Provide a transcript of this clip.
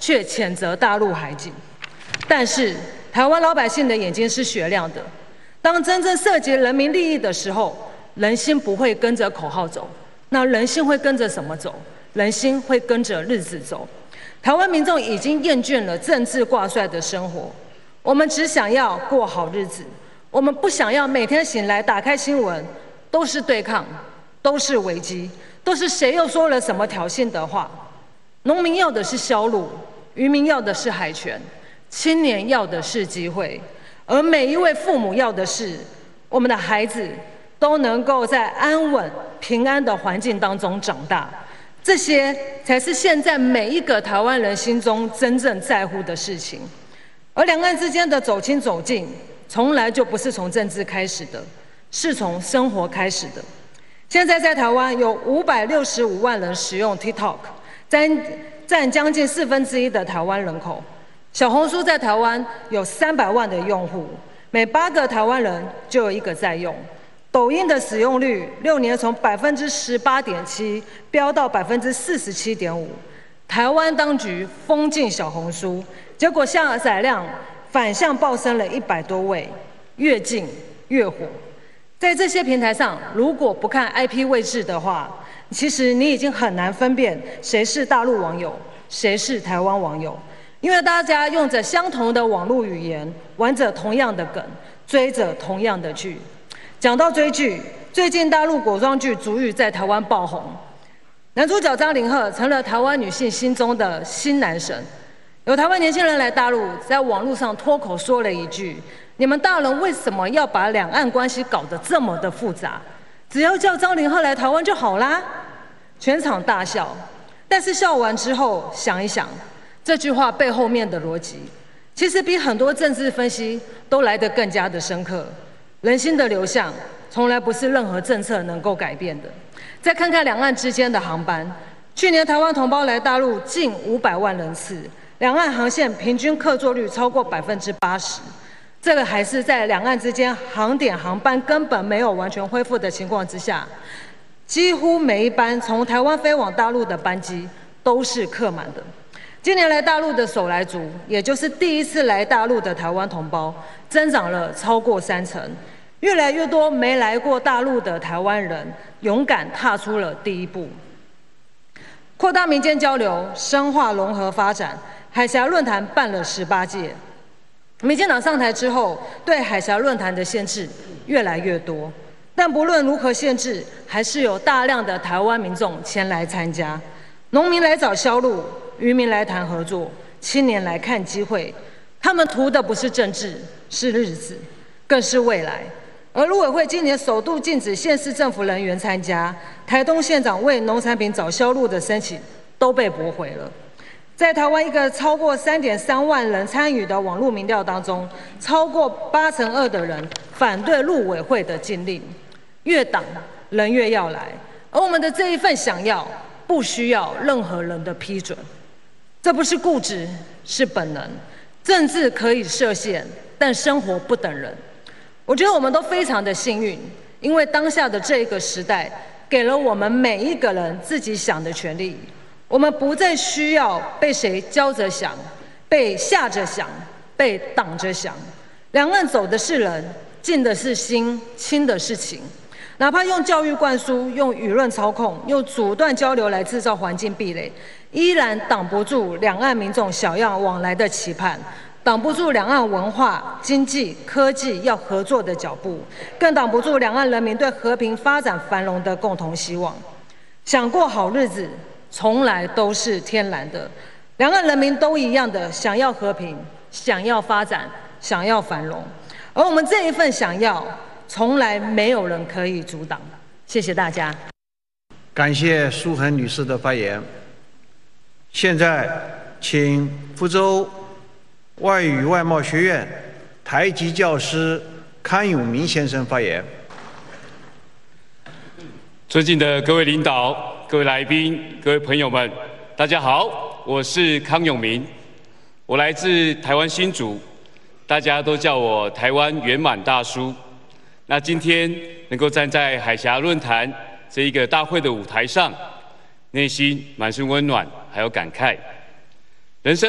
却谴责大陆海警。但是台湾老百姓的眼睛是雪亮的，当真正涉及人民利益的时候，人心不会跟着口号走，那人心会跟着什么走？人心会跟着日子走。台湾民众已经厌倦了政治挂帅的生活，我们只想要过好日子，我们不想要每天醒来打开新闻都是对抗，都是危机，都是谁又说了什么挑衅的话。农民要的是销路，渔民要的是海权，青年要的是机会，而每一位父母要的是我们的孩子都能够在安稳平安的环境当中长大，这些才是现在每一个台湾人心中真正在乎的事情。而两岸之间的走亲走近，从来就不是从政治开始的，是从生活开始的。现在在台湾有565万人使用 TikTok， 占将近1/4的台湾人口。小红书在台湾有300万的用户，每8个台湾人就有1个在用。抖音的使用率6年从18.7%飙到47.5%。台湾当局封禁小红书，结果下载量反向暴升了100多位，越禁越火。在这些平台上，如果不看 IP 位置的话，其实你已经很难分辨谁是大陆网友，谁是台湾网友，因为大家用着相同的网络语言，玩着同样的梗，追着同样的剧。讲到追剧，最近大陆古装剧《足浴》在台湾爆红，男主角张凌赫成了台湾女性心中的新男神。有台湾年轻人来大陆，在网络上脱口说了一句：“你们大人为什么要把两岸关系搞得这么的复杂？只要叫张凌赫来台湾就好啦！”全场大笑。但是笑完之后想一想，这句话背后面的逻辑，其实比很多政治分析都来得更加的深刻。人心的流向从来不是任何政策能够改变的。再看看两岸之间的航班，去年台湾同胞来大陆近500万人次，两岸航线平均客座率超过80%。这个还是在两岸之间航点航班根本没有完全恢复的情况之下，几乎每一班从台湾飞往大陆的班机都是客满的。今年来大陆的首来族，也就是第一次来大陆的台湾同胞，增长了超过30%。越来越多没来过大陆的台湾人，勇敢踏出了第一步。扩大民间交流，深化融合发展，海峡论坛办了18届。民进党上台之后，对海峡论坛的限制越来越多，但不论如何限制，还是有大量的台湾民众前来参加。农民来找销路，渔民来谈合作，青年来看机会。他们图的不是政治，是日子，更是未来。而陆委会今年首度禁止县市政府人员参加，台东县长为农产品找销路的申请都被驳回了。在台湾一个超过3.3万人参与的网络民调当中，超过82%的人反对陆委会的禁令。越党人越要来，而我们的这一份想要，不需要任何人的批准。这不是固执，是本能。政治可以设限，但生活不等人。我觉得我们都非常的幸运，因为当下的这个时代，给了我们每一个人自己想的权利。我们不再需要被谁教着想，被吓着想，被挡着想。两岸走的是人，近的是心，亲的是情。哪怕用教育灌输，用舆论操控，用阻断交流来制造环境壁垒，依然挡不住两岸民众小样往来的期盼，挡不住两岸文化、经济、科技要合作的脚步，更挡不住两岸人民对和平发展繁荣的共同希望。想过好日子，从来都是天然的。两岸人民都一样的想要和平，想要发展，想要繁荣。而我们这一份想要，从来没有人可以阻挡。谢谢大家。 感谢苏恒女士的发言。现在，请福州外语外贸学院台籍教师康永明先生发言。 尊敬的各位领导、各位来宾、各位朋友们，大家好，我是康永明，我来自台湾新竹，大家都叫我台湾圆满大叔。那今天能够站在海峡论坛这一个大会的舞台上，内心满是温暖，还有感慨。人生